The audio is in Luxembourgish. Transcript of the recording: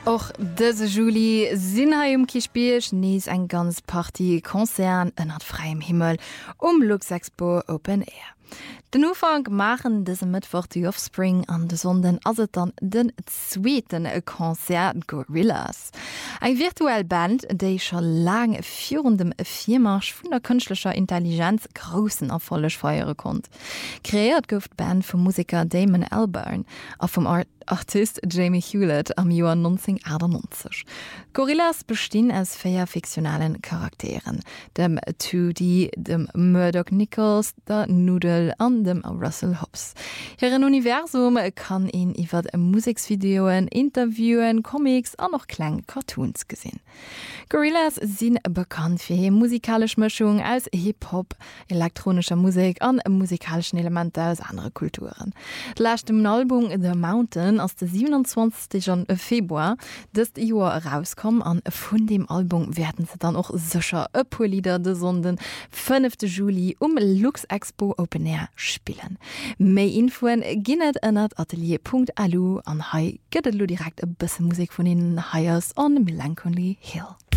Och dëse Juli sinn ha Kichbierch nies eng ganz Party Konzern ënner freiem Himmel Luxexpo Open Air. Den Ufang machen dese Mittwoch die Offspring an de Sonden aset dann den zweeten Konzert Gorillas. Eg virtuell Band, déi schon lang führendem Viermarsch vun der künstlicher Intelligenz großen erfollech feiere konnt. Kreiert gouft Band vum Musiker Damon Albarn a vum Artist Jamie Hewlett am Joar 1998. Gorillas bestehen aus 4 fiktionalen Charakteren, dem 2D, dem Murdoch Nichols, der Noodle an dem Russell Hobbs. Ihren Universum kann ihn iwwer Musikvideoen, Interviewen, Comics an noch kleine Cartoons gesinn. Gorillas sind bekannt für ihre musikalische Mischung aus Hip-Hop, elektronischer Musik an musikalischen Elementen aus anderen Kulturen. Laut dem Album The Mountain aus dem 27. Februar des Jahr rauskommen an von dem Album werden sie dann auch sicher ein paar Lieder der Sonden 5. Juli Luxexpo Open Air spielen. Mehr Infoen ginnet ënnert atelier.alu an hai gëtt lo direkt ein bisschen Musik von ihnen Hires on Melancholy Hill.